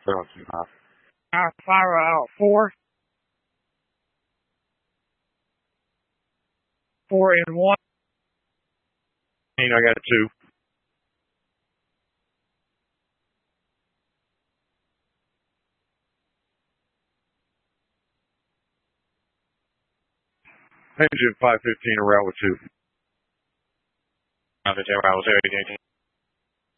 Fire out 4. 4 and 1. I got 2. Engine 515 around with 2. 515 around with 0,